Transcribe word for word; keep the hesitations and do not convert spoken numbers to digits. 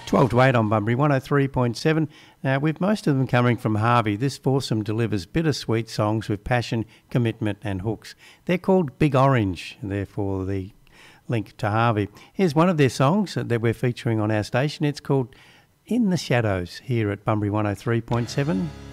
twelve to eight on Bunbury one oh three point seven. Now, with most of them coming from Harvey, this foursome delivers bittersweet songs with passion, commitment and hooks. They're called Big Orange, therefore the link to Harvey. Here's one of their songs that we're featuring on our station. It's called In the Shadows here at Bunbury one oh three point seven.